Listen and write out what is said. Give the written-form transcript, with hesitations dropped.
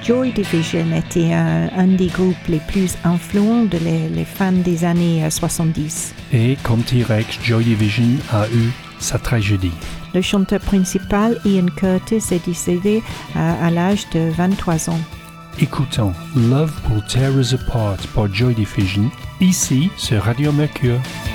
Joy Division était un des groupes les plus influents les fans des années 70. Et comme T-Rex, Joy Division a eu sa tragédie. Le chanteur principal, Ian Curtis, est décédé à l'âge de 23 ans. Écoutons Love Will Tear Us Apart par Joy Division, ici sur Radio Mercure.